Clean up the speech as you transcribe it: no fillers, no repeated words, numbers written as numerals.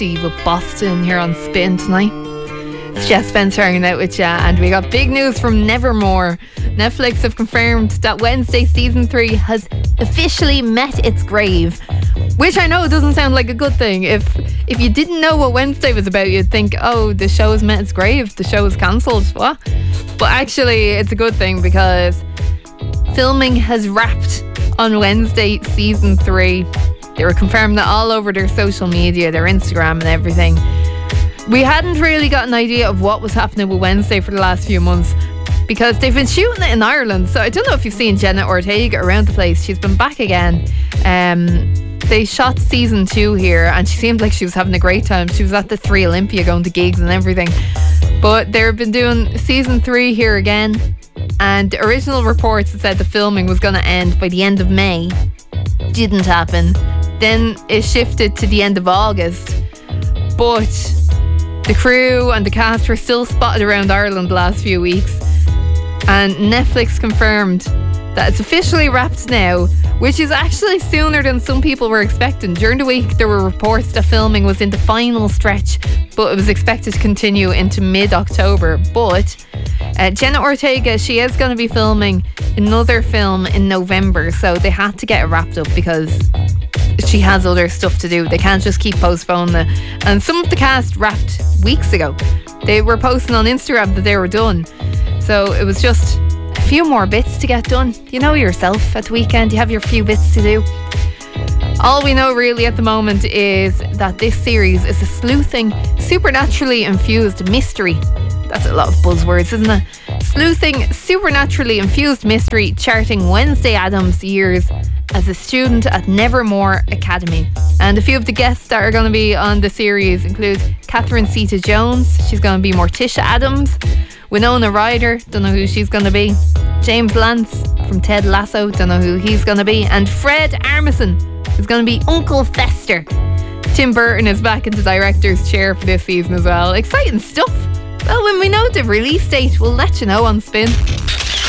Steve with Boston here on Spin tonight. It's Jess Spencer hanging out with you, and we got big news from Nevermore. Netflix have confirmed that Wednesday season 3 has officially met its grave, which I know doesn't sound like a good thing. If you didn't know what Wednesday was about, you'd think, oh, the show has met its grave, the show is cancelled. What? But actually, it's a good thing because filming has wrapped on Wednesday season 3. They were confirmed that all over their social media, their Instagram and everything. We hadn't really got an idea of what was happening with Wednesday for the last few months because they've been shooting it in Ireland. So I don't know if you've seen Jenna Ortega around the place. She's been back again. They shot season 2 here and she seemed like she was having a great time. She was at the 3 Olympia going to gigs and everything. But they've been doing season 3 here again, and the original reports said the filming was going to end by the end of May. Didn't happen. Then it shifted to the end of August. But the crew and the cast were still spotted around Ireland the last few weeks. And Netflix confirmed that it's officially wrapped now, which is actually sooner than some people were expecting. During the week, there were reports that filming was in the final stretch, but it was expected to continue into mid-October. But Jenna Ortega, she is going to be filming another film in November, so they had to get it wrapped up because she has other stuff to do. They can't just keep postponing it. And some of the cast wrapped weeks ago. They were posting on Instagram that they were done. So it was just a few more bits to get done. You know yourself, at the weekend you have your few bits to do. All we know really at the moment is that this series is a sleuthing, supernaturally infused mystery. That's a lot of buzzwords, isn't it? Sleuthing, supernaturally infused mystery charting Wednesday Addams' years as a student at Nevermore Academy. And a few of the guests that are going to be on the series include Catherine Zeta-Jones. She's going to be Morticia Addams. Winona Ryder, don't know who she's going to be. James Lance from Ted Lasso, don't know who he's going to be. And Fred Armisen is going to be Uncle Fester. Tim Burton is back in the director's chair for this season as well. Exciting stuff. Well, when we know the release date, we'll let you know on Spin.